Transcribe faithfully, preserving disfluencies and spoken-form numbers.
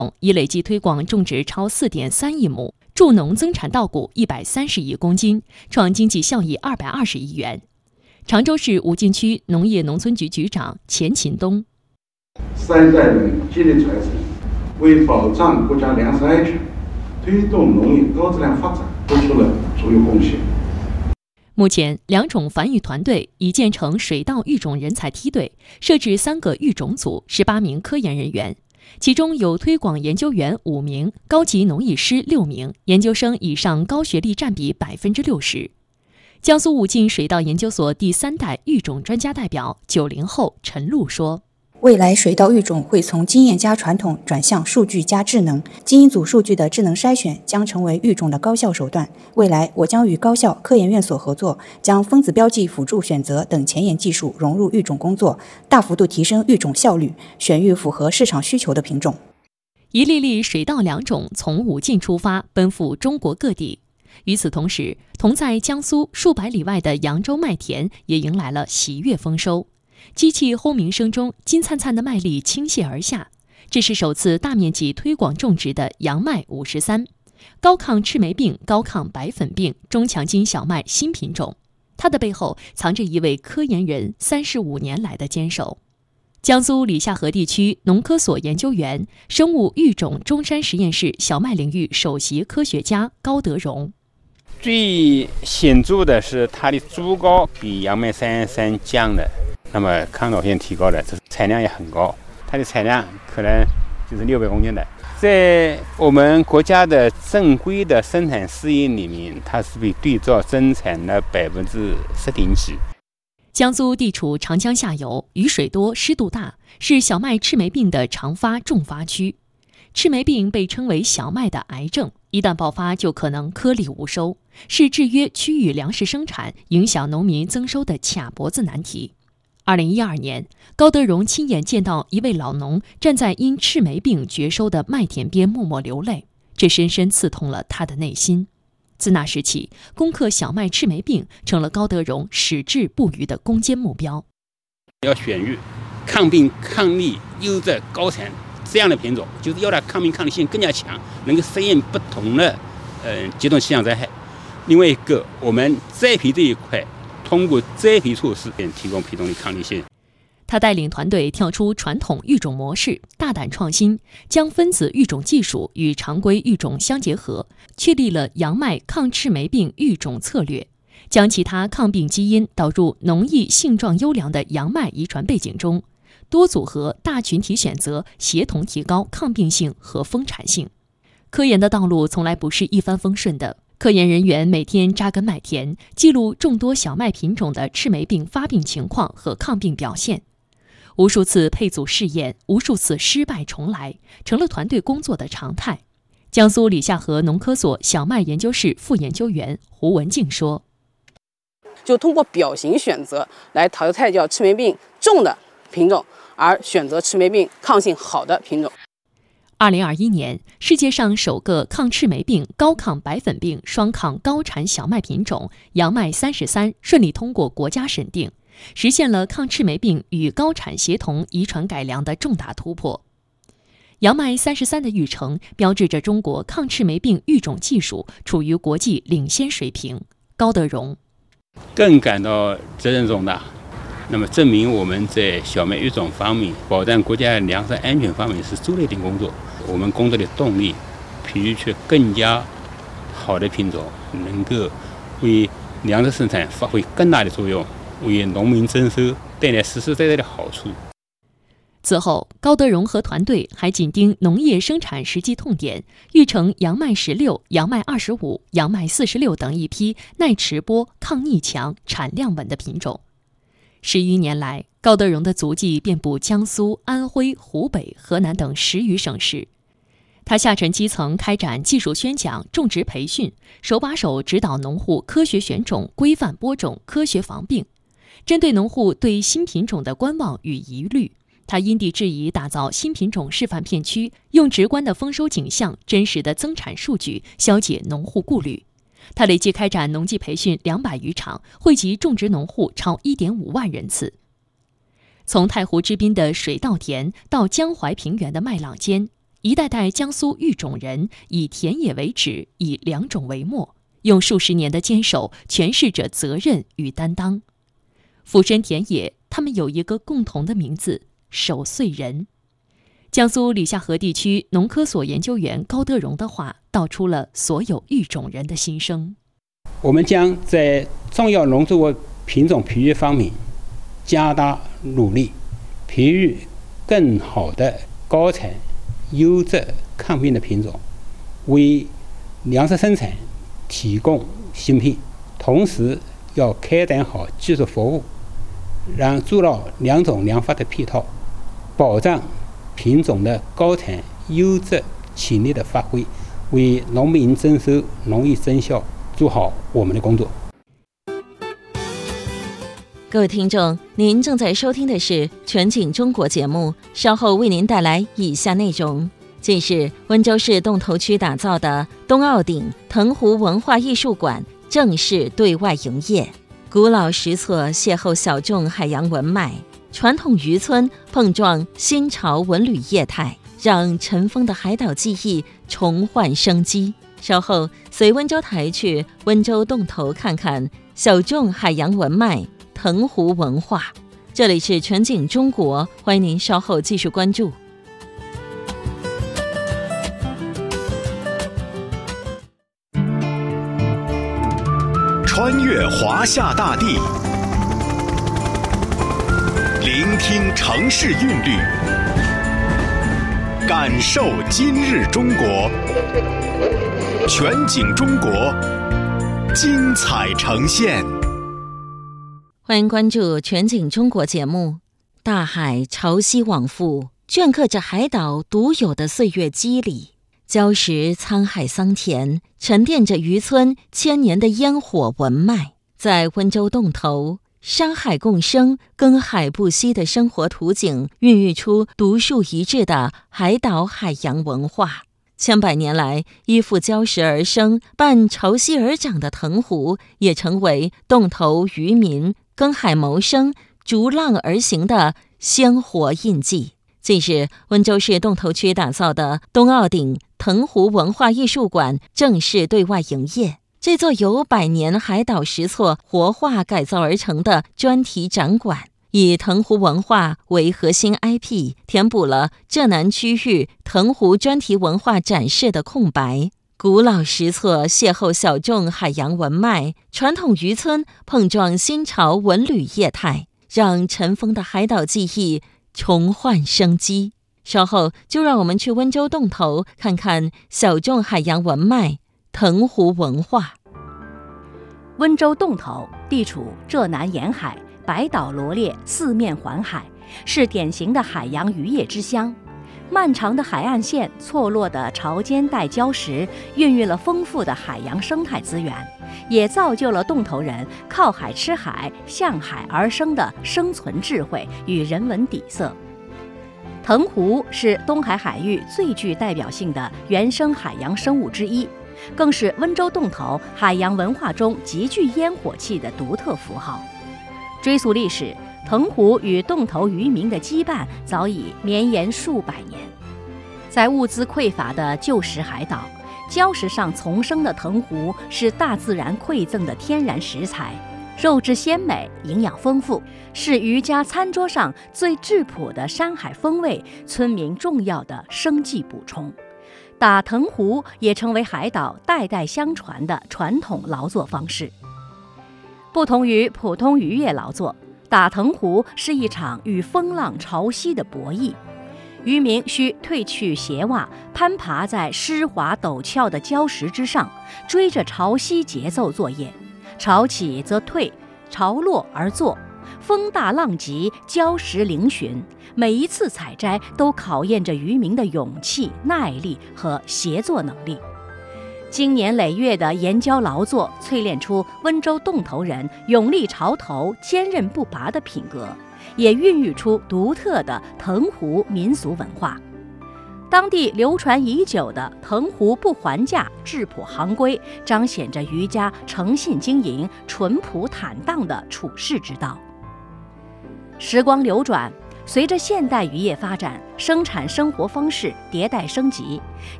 已累计推广种植超 四点三亿亩，助农增产稻谷一百三十亿公斤，创经济效益二百二十亿元。常州市武进区农业农村局局长钱勤东： 三代人激励传承，为保障国家粮食安全、推动农业高质量发展做出了足有贡献。 目前，两种繁育团队已建成水稻育种人才梯队，设置三个育种组，十八名科研人员，其中有推广研究员五名，高级农艺师六名，研究生以上高学历占比百分之六十。江苏武进水稻研究所第三代育种专家代表九零后陈露说： 未来水稻育种会从经验加传统转向数据加智能，基因组数据的智能筛选将成为育种的高效手段。未来我将与高校、科研院所合作，将分子标记辅助选择等前沿技术融入育种工作，大幅度提升育种效率，选育符合市场需求的品种。 一粒粒水稻良种从武进出发，奔赴中国各地。与此同时，同在江苏数百里外的扬州麦田也迎来了喜悦丰收。机器轰鸣声中，金灿灿的麦粒倾泻而下。这是首次大面积推广种植的洋麦五十三，高抗赤霉病、高抗白粉病、中强筋小麦新品种。它的背后藏着一位科研人三十五年来的坚守。江苏理夏河地区农科所研究员、生物育种中山实验室小麦领域首席科学家高德荣。 最显著的是它的株高比洋麦三十三降了。那么抗老性提高了，这产量也很高，它的产量可能就是六百公斤的。在我们国家的正规的生产事业里面，它是被对照增产了百分之十点几。 江苏地处长江下游，雨水多，湿度大，是小麦赤霉病的常发重发区。赤霉病被称为小麦的癌症，一旦爆发就可能颗粒无收，是制约区域粮食生产、影响农民增收的卡脖子难题。二零一二年，高德荣亲眼见到一位老农站在因赤霉病绝收的麦田边默默流泪，这深深刺痛了他的内心。自那时起，攻克小麦赤霉病成了高德荣矢志不渝的攻坚目标。 要选育抗病、抗逆、优质、高产这样的品种，就是要它抗病抗逆性更加强，能够适应不同的呃极端气象灾害。另外一个，我们栽培这一块，通过栽培措施提供品种的抗逆性。 他带领团队跳出传统育种模式，大胆创新，将分子育种技术与常规育种相结合，确立了洋麦抗赤霉病育种策略，将其他抗病基因导入农艺性状优良的洋麦遗传背景中，多组合、大群体选择，协同提高抗病性和丰产性。科研的道路从来不是一帆风顺的。科研人员每天扎根麦田，记录众多小麦品种的赤霉病发病情况和抗病表现。无数次配组试验，无数次失败重来，成了团队工作的常态。江苏理夏河农科所小麦研究室副研究员胡文静说： 就通过表型选择来淘汰掉赤霉病重的品种，而选择赤霉病抗性好的品种。 二零二一年，世界上首个抗赤霉病、高抗白粉病、双抗高产小麦品种洋麦三十三顺利通过国家审定，实现了抗赤霉病与高产协同遗传改良的重大突破。洋麦三十三的育成，标志着中国抗赤霉病育种技术处于国际领先水平。高德荣更感到责任重大。那么证明我们在小麦育种方面，保障国家粮食安全方面是做了一点工作。我们工作的动力，培育出更加好的品种，能够为粮食生产发挥更大的作用，为农民增收带来实实在在的好处。 此后，高德荣和团队还紧盯农业生产实际痛点，育成洋麦十六、洋麦二十五、洋麦四十六等一批耐迟播、抗逆强、产量稳的品种。十余年来，高德荣的足迹遍布江苏、安徽、湖北、河南等十余省市。他下沉基层，开展技术宣讲、种植培训，手把手指导农户科学选种、规范播种、科学防病。针对农户对新品种的观望与疑虑，他因地制宜打造新品种示范片区，用直观的丰收景象、真实的增产数据消解农户顾虑。他累计开展农技培训两百余场，惠及种植农户超一点五万人次。从太湖之滨的水稻田到江淮平原的麦浪间， 一代代江苏育种人以田野为旨，以良种为墨，用数十年的坚守诠释着责任与担当。俯身田野，他们有一个共同的名字——守岁人。江苏吕夏河地区农科所研究员高德荣的话，道出了所有育种人的心声。 我们将在重要农作物品种培育方面加大努力，培育更好的高产、优质、抗病的品种，为粮食生产提供芯片，同时要开展好技术服务，让做到良种良发的配套，保障品种的高产、优质潜力的发挥，为农民增收、农业增效做好我们的工作。 各位听众，您正在收听的是全景中国节目，稍后为您带来以下内容。近日，温州市洞头区打造的东澳顶藤湖文化艺术馆正式对外营业。古老石册邂逅小众海洋文脉，传统渔村碰撞新潮文旅业态，让尘封的海岛记忆重焕生机。稍后随温州台去温州洞头看看小众海洋文脉、藤湖文化。这里是全景中国，欢迎您稍后继续关注。 穿越华夏大地，聆听城市韵律，感受今日中国。全景中国，精彩呈现。 欢迎关注全景中国节目。大海潮汐往复，镌刻着海岛独有的岁月肌理。礁石沧海桑田，沉淀着渔村千年的烟火文脉。在温州洞头，山海共生、耕海不息的生活图景，孕育出独树一帜的海岛海洋文化。千百年来，依附礁石而生、伴潮汐而长的藤湖，也成为洞头渔民耕海谋生、逐浪而行的鲜活印记。近日，温州市洞头区打造的东澳顶藤湖文化艺术馆正式对外营业。这座由百年海岛石册活化改造而成的专题展馆，以藤湖文化为核心 I P， 填补了浙南区域藤湖专题文化展示的空白。古老石册邂逅小众海洋文脉，传统渔村碰撞新潮文旅业态，让尘封的海岛记忆重焕生机。稍后就让我们去温州洞头看看小众海洋文脉、藤湖文化。 温州洞头地处浙南沿海，百岛罗列，四面环海，是典型的海洋渔业之乡。漫长的海岸线，错落的潮间带礁石，孕育了丰富的海洋生态资源，也造就了洞头人靠海吃海、向海而生的生存智慧与人文底色。藤湖是东海海域最具代表性的原生海洋生物之一，更是温州洞头海洋文化中极具烟火气的独特符号。追溯历史，藤湖与洞头渔民的羁绊早已绵延数百年。在物资匮乏的旧时海岛，礁石上丛生的藤湖是大自然馈赠的天然食材，肉质鲜美，营养丰富，是渔家餐桌上最质朴的山海风味，村民重要的生计补充。打藤湖也成为海岛代代相传的传统劳作方式。不同于普通渔业劳作，打藤湖是一场与风浪潮汐的博弈。渔民需褪去鞋袜，攀爬在湿滑陡峭的礁石之上，追着潮汐节奏作业。潮起则退，潮落而作，风大浪急，礁石嶙峋。每一次采摘都考验着渔民的勇气、耐力和协作能力。经年累月的岩礁劳作，淬炼出温州洞头人勇立潮头、坚韧不拔的品格，也孕育出独特的藤湖民俗文化。当地流传已久的藤湖不还价、质朴行规，彰显着渔家诚信经营、淳朴坦荡的处世之道。时光流转， 随着现代渔业发展，生产生活方式迭代升级，